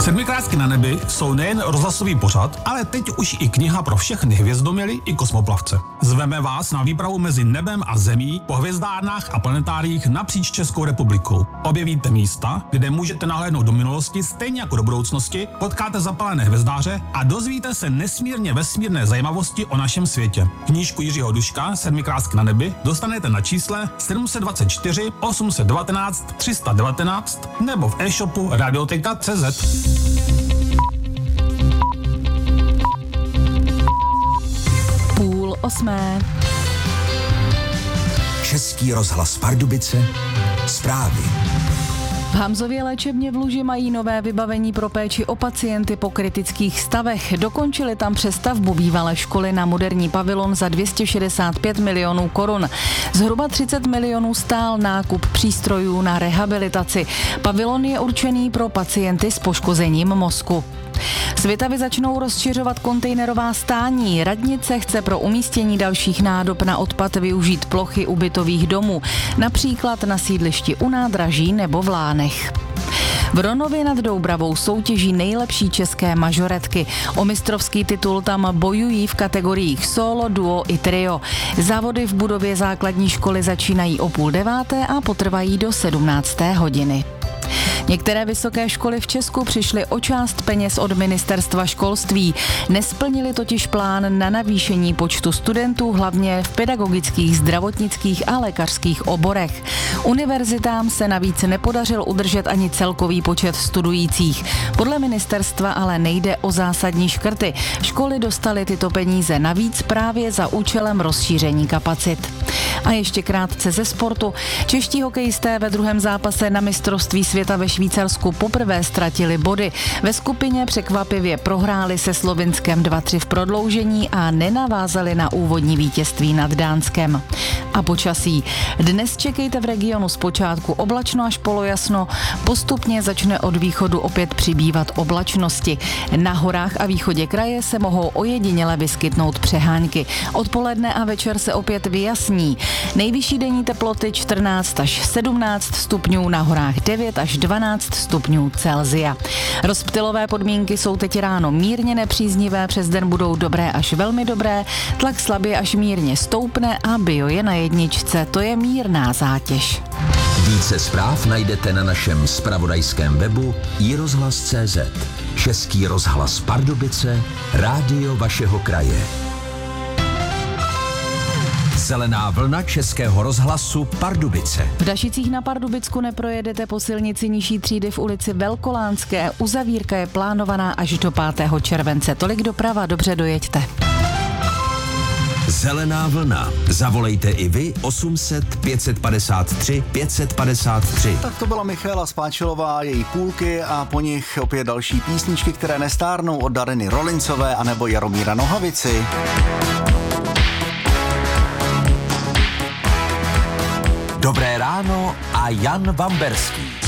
Sedmikrátky na nebi jsou nejen rozhlasový pořad, ale teď už i kniha pro všechny hvězdoměly i kosmoplavce. Zveme vás na výpravu mezi nebem a zemí po hvězdárnách a planetáriích napříč Českou republikou. Objevíte místa, kde můžete nahlédnout do minulosti stejně jako do budoucnosti, potkáte zapalené hvězdáře a dozvíte se nesmírně vesmírné zajímavosti o našem světě. Knížku Jiřího Duška Sedmikrátky na nebi dostanete na čísle 724 819 319 nebo v e-shopu Radioteka.cz. Půl osmé. Český rozhlas Pardubice, zprávy. V Hamzově léčebně v Luži mají nové vybavení pro péči o pacienty po kritických stavech. Dokončili tam přestavbu bývalé školy na moderní pavilon za 265 milionů korun. Zhruba 30 milionů stál nákup přístrojů na rehabilitaci. Pavilon je určený pro pacienty s poškozením mozku. Svitavy začnou rozšiřovat kontejnerová stání. Radnice chce pro umístění dalších nádob na odpad využít plochy u bytových domů, například na sídlišti u nádraží nebo v Lánech. V Ronově nad Doubravou soutěží nejlepší české mažoretky. O mistrovský titul tam bojují v kategoriích solo, duo i trio. Závody v budově základní školy začínají o 8:30 a potrvají do 17. hodiny. Některé vysoké školy v Česku přišly o část peněz od ministerstva školství. Nesplnili totiž plán na navýšení počtu studentů, hlavně v pedagogických, zdravotnických a lékařských oborech. Univerzitám se navíc nepodařil udržet ani celkový počet studujících. Podle ministerstva ale nejde o zásadní škrty. Školy dostaly tyto peníze navíc právě za účelem rozšíření kapacit. A ještě krátce ze sportu. Čeští hokejisté ve druhém zápase na mistrovství světa ve Švýcarsku poprvé ztratili body. Ve skupině překvapivě prohráli se Slovinskem 2-3 v prodloužení a nenavázali na úvodní vítězství nad Dánskem. A počasí. Dnes čekejte v regionu zpočátku oblačno až polojasno, postupně začne od východu opět přibývat oblačnosti. Na horách a východě kraje se mohou ojediněle vyskytnout přehánky. Odpoledne a večer se opět vyjasní. Nejvyšší denní teploty 14 až 17 stupňů, na horách 9 až 12 stupňů Celsia. Rozptylové podmínky jsou teď ráno mírně nepříznivé, přes den budou dobré až velmi dobré, tlak slabě až mírně stoupne a bio je na jedničce, to je mírná zátěž. Více zpráv najdete na našem zpravodajském webu iRozhlas.cz. Český rozhlas Pardubice, rádio vašeho kraje. Zelená vlna Českého rozhlasu Pardubice. V Dašicích na Pardubicku neprojedete po silnici nižší třídy v ulici Velkolánské. Uzavírka je plánovaná až do 5. července. Tolik doprava, dobře dojeďte. Zelená vlna. Zavolejte i vy 800 553 553. Tak to byla Michaela Spáčilová, její Půlky a po nich opět další písničky, které nestárnou, od Dariny Rolincové anebo Jaromíra Nohavici. Dobré ráno a Jan Vamberský.